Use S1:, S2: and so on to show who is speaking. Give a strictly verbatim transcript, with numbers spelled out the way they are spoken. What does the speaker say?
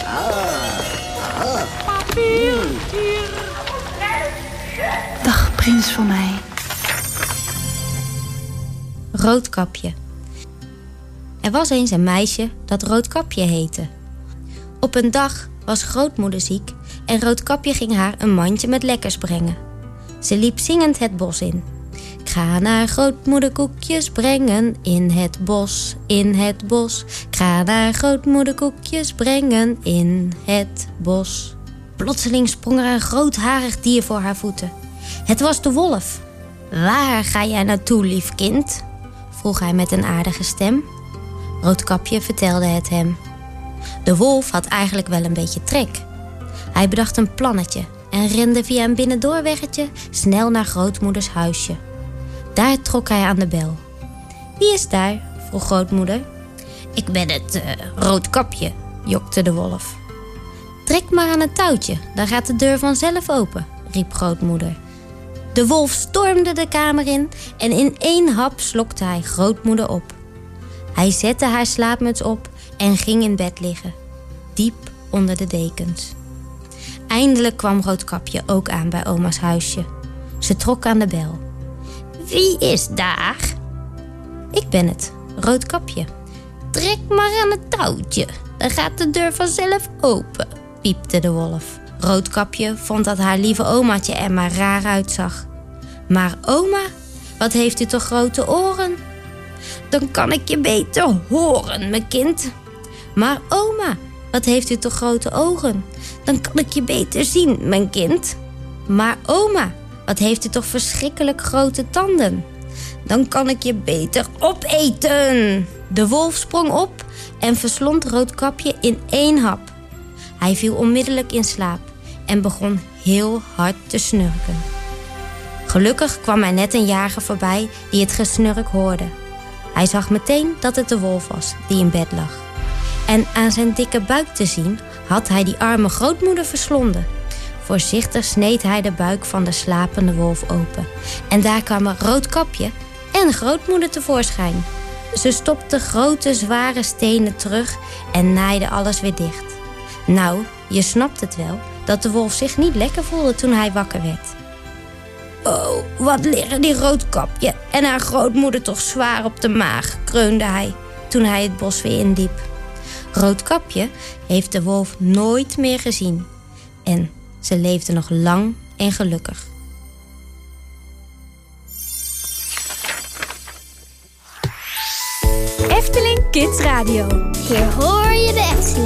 S1: Papier, hier.
S2: Dag, prins van mij.
S3: Roodkapje. Er was eens een meisje dat Roodkapje heette. Op een dag was grootmoeder ziek en Roodkapje ging haar een mandje met lekkers brengen. Ze liep zingend het bos in. Ik ga naar grootmoeder koekjes brengen in het bos, in het bos. Ik ga naar grootmoeder koekjes brengen in het bos. Plotseling sprong er een grootharig dier voor haar voeten. Het was de wolf. Waar ga jij naartoe, lief kind? Vroeg hij met een aardige stem. Roodkapje vertelde het hem. De wolf had eigenlijk wel een beetje trek. Hij bedacht een plannetje en rende via een binnendoorweggetje snel naar grootmoeders huisje. Daar trok hij aan de bel. Wie is daar? Vroeg grootmoeder. Ik ben het uh, Roodkapje, jokte de wolf. Trek maar aan het touwtje, dan gaat de deur vanzelf open, riep grootmoeder. De wolf stormde de kamer in en in één hap slokte hij grootmoeder op. Hij zette haar slaapmuts op en ging in bed liggen, diep onder de dekens. Eindelijk kwam Roodkapje ook aan bij oma's huisje. Ze trok aan de bel. Wie is daar? Ik ben het, Roodkapje. Trek maar aan het touwtje, dan gaat de deur vanzelf open, piepte de wolf. Roodkapje vond dat haar lieve omaatje er maar raar uitzag. Maar oma, wat heeft u toch grote oren? Dan kan ik je beter horen, mijn kind. Maar oma, wat heeft u toch grote ogen? Dan kan ik je beter zien, mijn kind. Maar oma, wat heeft u toch verschrikkelijk grote tanden? Dan kan ik je beter opeten. De wolf sprong op en verslond Roodkapje in één hap. Hij viel onmiddellijk in slaap en begon heel hard te snurken. Gelukkig kwam er net een jager voorbij die het gesnurk hoorde. Hij zag meteen dat het de wolf was die in bed lag. En aan zijn dikke buik te zien had hij die arme grootmoeder verslonden. Voorzichtig sneed hij de buik van de slapende wolf open. En daar kwamen Roodkapje en grootmoeder tevoorschijn. Ze stopte grote zware stenen terug en naaide alles weer dicht. Nou, je snapt het wel dat de wolf zich niet lekker voelde toen hij wakker werd. Oh, wat liggen die Roodkapje en haar grootmoeder toch zwaar op de maag, kreunde hij toen hij het bos weer indiep. Roodkapje heeft de wolf nooit meer gezien en ze leefde nog lang en gelukkig.
S4: Efteling Kids Radio. Hier hoor je de Efteling.